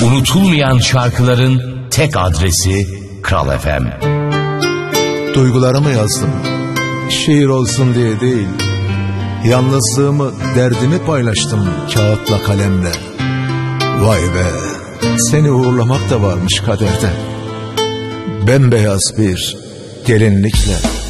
Unutulmayan şarkıların tek adresi Kral FM. Duygularımı yazdım, şiir olsun diye değil. Yalnızlığımı, derdimi paylaştım kağıtla kalemle. Vay be, seni uğurlamak da varmış kaderde. Bembeyaz bir gelinlikle.